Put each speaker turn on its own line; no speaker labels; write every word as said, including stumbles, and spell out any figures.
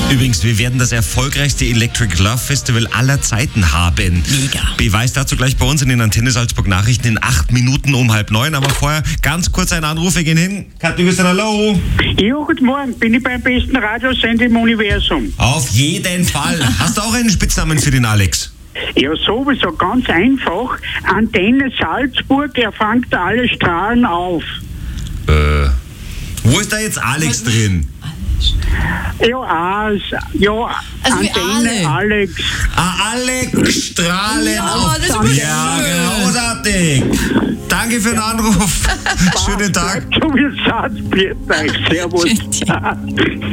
Übrigens, wir werden das erfolgreichste Electric Love Festival aller Zeiten haben.
Mega.
Beweis dazu gleich bei uns in den Antenne Salzburg Nachrichten in acht Minuten um halb neun. Aber vorher ganz kurz ein Anruf, wir gehen hin. Kathi, hallo.
Ja, guten Morgen. Bin ich beim besten Radiosender im Universum?
Auf jeden Fall. Hast du auch einen Spitznamen für den Alex?
Ja, sowieso, ganz einfach. Antenne Salzburg, er fängt alle Strahlen auf.
Äh, wo ist da jetzt Alex drin?
Ja, As, ja,
Also wie
Antenne
Ale.
Alex.
Ah, Alex Strahlen
Ja,
auf.
das ist aber
Ja,
schön.
großartig. Danke für den Anruf. Schönen Tag.
Du wirst Satz, Servus.
Tschüss.